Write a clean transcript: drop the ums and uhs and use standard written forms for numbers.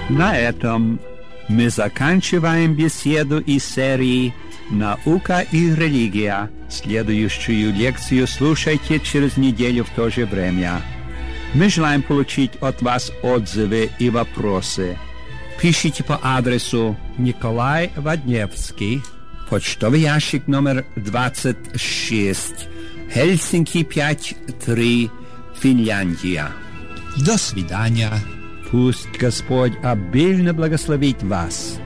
На этом мы заканчиваем беседу из серии «Наука и религия». Следующую лекцию слушайте через неделю в то же время. Мы желаем получить от вас отзывы и вопросы. Пишите по адресу Николай Водневский, почтовый ящик номер 26, Хельсинки 5-3, Финляндия. До свидания. Пусть Господь обильно благословит вас.